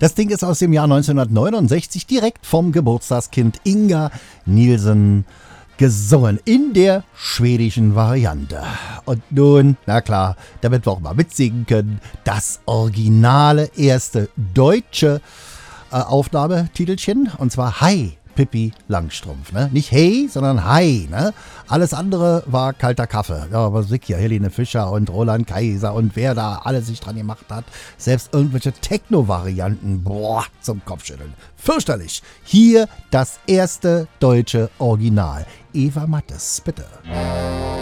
Das Ding ist aus dem Jahr 1969 direkt vom Geburtstagskind Inga Nielsen gesungen in der schwedischen Variante. Und nun, na klar, damit wir auch mal mitsingen können, das originale erste deutsche Aufnahmetitelchen, und zwar Hi Pippi Langstrumpf. Ne? Nicht Hey, sondern Hi. Ne? Alles andere war kalter Kaffee. Ja, aber sicher, Helene Fischer und Roland Kaiser und wer da alles sich dran gemacht hat. Selbst irgendwelche Techno-Varianten. Boah, zum Kopfschütteln. Fürchterlich. Hier das erste deutsche Original. Eva Mattes, bitte.